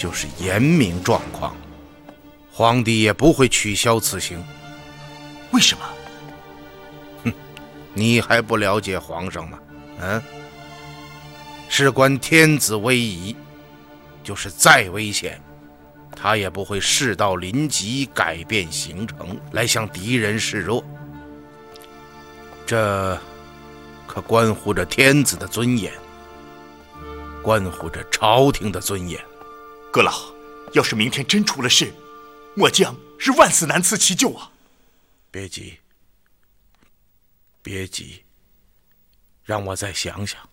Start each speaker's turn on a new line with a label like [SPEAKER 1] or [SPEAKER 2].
[SPEAKER 1] 就是严明状况，皇帝也不会取消此行。
[SPEAKER 2] 为什么？
[SPEAKER 1] 你还不了解皇上吗？事关天子威仪，就是再危险，他也不会事到临急改变行程来向敌人示弱。这可关乎着天子的尊严，关乎着朝廷的尊严。
[SPEAKER 2] 阁老，要是明天真出了事，末将是万死难辞其咎啊！
[SPEAKER 1] 别急，别急，让我再想想。